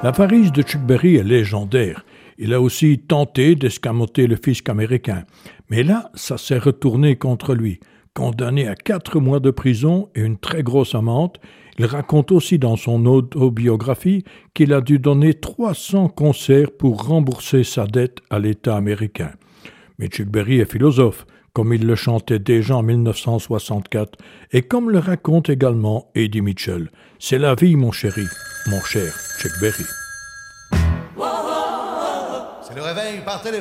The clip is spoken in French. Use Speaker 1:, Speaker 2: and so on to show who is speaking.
Speaker 1: L'avarice de Chuck Berry est légendaire. Il a aussi tenté d'escamoter le fisc américain. Mais là, ça s'est retourné contre lui. Condamné à 4 mois de prison et une très grosse amende, il raconte aussi dans son autobiographie qu'il a dû donner 300 concerts pour rembourser sa dette à l'État américain. Mais Chuck Berry est philosophe, comme il le chantait déjà en 1964, et comme le raconte également Eddie Mitchell. C'est la vie, mon chéri, mon cher Chuck Berry.
Speaker 2: C'est le réveil par téléphone.